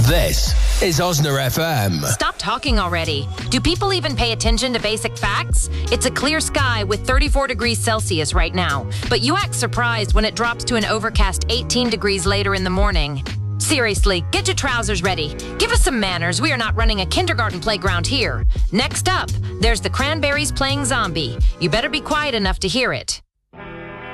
This is Osner FM. Stop talking already. Do people even pay attention to basic facts? It's a clear sky with 34 degrees Celsius right now, but you act surprised when it drops to an overcast 18 degrees later in the morning. Seriously, get your trousers ready. Give us some manners. We are not running a kindergarten playground here. Next up, there's the Cranberries playing Zombie. You better be quiet enough to hear it.